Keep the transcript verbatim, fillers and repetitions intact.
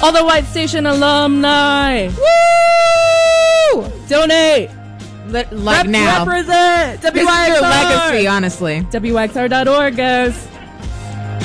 All the White Station alumni. Woo! Donate. Let, like Rep- now. Represent. This W Y X R. is your legacy, honestly. W Y X R dot org, guys.